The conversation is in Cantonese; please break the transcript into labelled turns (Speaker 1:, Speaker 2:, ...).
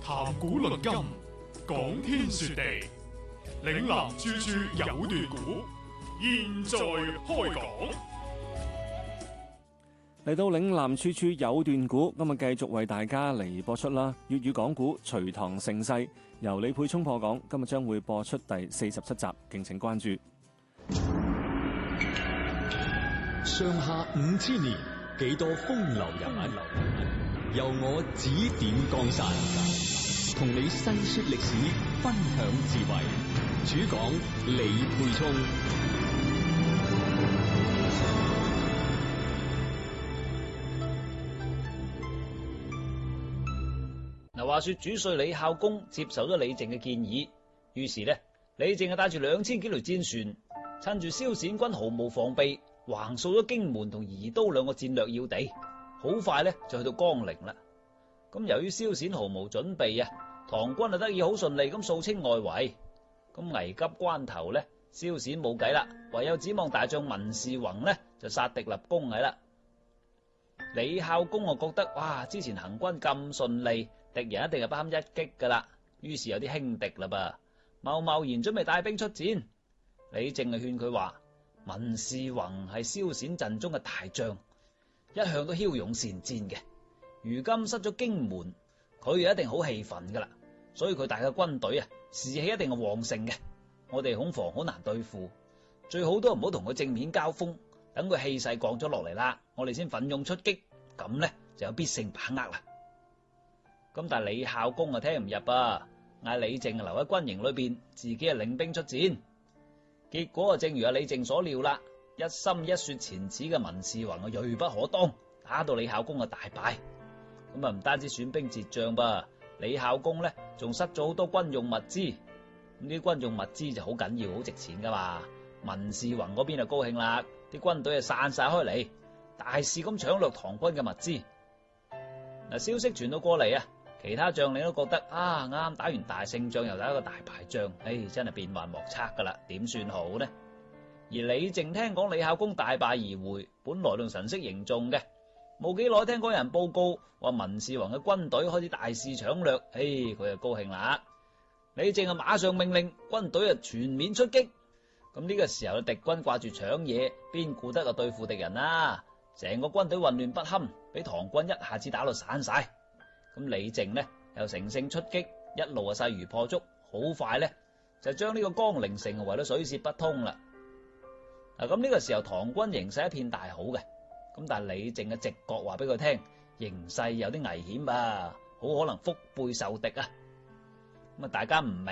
Speaker 1: 談古論今，講天說地，嶺南處處有段古，現在開講。
Speaker 2: 嚟到嶺南處處有段古，今日繼續為大家嚟播出啦。粵語講古隋唐盛世，由李沛聰播講，今日將會播出第47集，敬請關注。
Speaker 3: 上下5000年，幾多風流人物，由我指點江山，同你細說歷史，分享智慧。主講李沛聰。
Speaker 4: 嗱，話說主帥李孝恭接受咗李靖嘅建議，於是呢，李靖就帶住2000幾條戰船，趁住蕭銑軍毫無防備，橫掃咗荊門同宜都兩個戰略要地，好快呢就去到江陵啦。咁由於蕭銑毫無準備啊，唐軍就得以好順利咁掃清外圍。咁危急關頭呢，蕭銑冇計啦，唯有指望大將文士宏呢就殺敵立功係啦。李孝恭啊覺得哇，之前行軍咁順利，敵人一定係不堪一擊噶啦，於是有啲輕敵啦噃，貿貿然準備帶兵出戰。李靖就勸佢話：文士宏係蕭銑陣中嘅大將，一向都驍勇善戰嘅，如今失咗荊門，佢就一定好氣憤噶啦，所以佢帶嘅軍隊啊，士氣一定係旺盛嘅，我哋恐防好難對付，最好都唔好同佢正面交鋒，等佢氣勢降咗落嚟啦，我哋先奮勇出擊，咁呢就有必勝把握啦。咁但係李孝恭啊聽唔入啊，嗌李靖留喺軍營裏邊，自己啊領兵出戰。結果啊正如阿李靖所料啦，一心一說前恥嘅文士宏啊銳不可當，打到李孝恭啊大敗。咁啊唔單止損兵折將噃，李孝恭呢仲失咗好多軍用物資。咁啲軍用物資就好緊要，好值錢噶嘛。文士宏嗰邊就高興啦，啲軍隊啊散晒開嚟，大肆咁搶掠唐軍嘅物資。嗱，消息傳到過嚟啊，其他將領都覺得啊，啱打完大勝仗又打一個大敗仗，真係變幻莫測噶啦，點算好呢？而李靖聽講李孝恭大敗而回，本來仲神色凝重嘅，冇幾耐聽講有人報告話文士宏嘅軍隊開始大肆搶掠，佢就高興啦。李靖啊馬上命令軍隊啊全面出擊。咁呢個時候敵軍掛住搶嘢，邊顧得對付敵人啊？成個軍隊混亂不堪，俾唐軍一下子打到散晒。咁李靖呢又乘勝出擊，一路啊勢如破竹，好快呢就將呢個江陵城圍到水泄不通啦。嗱，咁呢個時候唐軍形勢一片大好嘅，咁但係李靖嘅直覺話俾佢聽，形勢有啲危險吧，好可能腹背受敵啊。咁啊大家唔明